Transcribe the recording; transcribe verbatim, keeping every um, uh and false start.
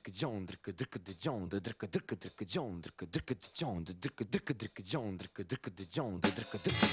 druk John, druk druk de John, de druk druk druk John, druk druk de John, de druk druk druk John, druk druk de John, de druk druk